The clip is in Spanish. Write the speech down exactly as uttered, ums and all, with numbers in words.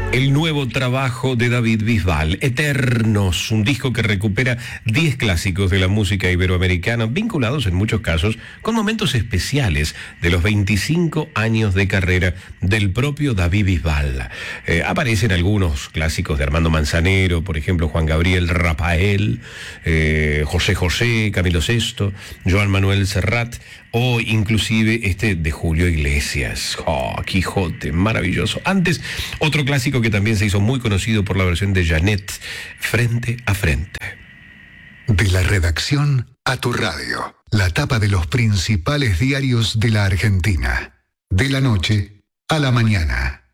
El nuevo trabajo de David Bisbal, Eternos, un disco que recupera diez clásicos de la música iberoamericana, vinculados en muchos casos con momentos especiales de los veinticinco años de carrera del propio David Bisbal. Eh, aparecen algunos clásicos de Armando Manzanero, por ejemplo, Juan Gabriel, Rafael, eh, José José, Camilo Sesto, Joan Manuel Serrat, o inclusive este de Julio Iglesias. Oh, Quijote, maravilloso. Antes, otro clásico que también se hizo muy conocido por la versión de Janet, Frente a Frente. De la redacción a tu radio, la tapa de los principales diarios de la Argentina. De la noche a la mañana.